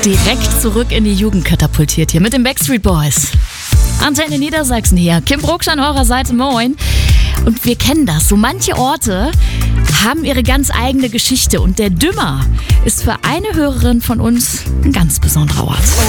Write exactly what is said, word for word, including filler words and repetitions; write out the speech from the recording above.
direkt zurück in die Jugend katapultiert hier mit den Backstreet Boys. Antenne Niedersachsen hier. Kim Brucksch an eurer Seite, moin. Und wir kennen das. So manche Orte haben ihre ganz eigene Geschichte. Und der Dümmer ist für eine Hörerin von uns ein ganz besonderer Ort.